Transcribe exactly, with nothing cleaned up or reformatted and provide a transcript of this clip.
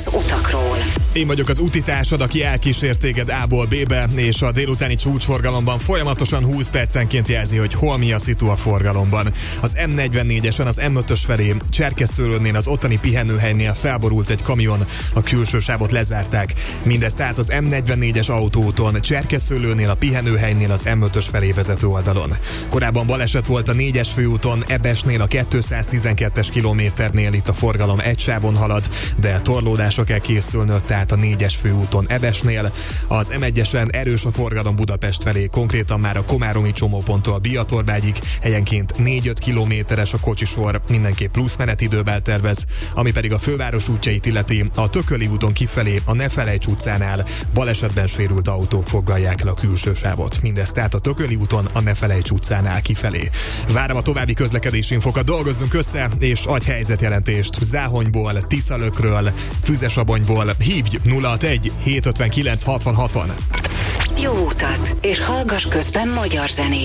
az utakról. Én vagyok az utitársad, aki elkísért téged A-ból B-be, és a délutáni csúcsforgalomban folyamatosan húsz percenként jelzi, hogy hol mi a szitu a forgalomban. Az M negyvennégyesen az M ötös felé, Cserkészőlőnél az ottani pihenőhelynél felborult egy kamion, a külső sávot lezárták. Mindez tehát az M negyvennégyes autóúton, Cserkészőlőnél a pihenőhelynél az M ötös felé vezető oldalon. Korábban baleset volt a négyes főúton, Ebesnél a kétszáztizenkettes kilométernél, itt a forgalom egy sávon halad, de torlódásra kell készülnöd, tehát a négyes főúton Ebesnél. Az M egyesen erős a forgalom Budapest felé, konkrétan már a komáromi csomóponttól Biatorbágyig, helyenként négy-öt kilométeres a kocsisor, mindenképp plusz menetidővel tervez, ami pedig a főváros útjait illeti, a Tököli úton kifelé, a Ne Felejts utcánál balesetben sérült autók foglalják le a külső sávot. Mindez tehát a Tököli úton, a Ne Felejts utcánál kifelé. Várom a további közlekedési infokat, dolgozzunk össze, és adj helyzetjelentést Záhonyból, Tiszalökről, Füzesabonyból. Hívj nulla hatvanegy hétszázötvenkilenc hatvan hatvan. Jó utat, és hallgass közben magyar zenét.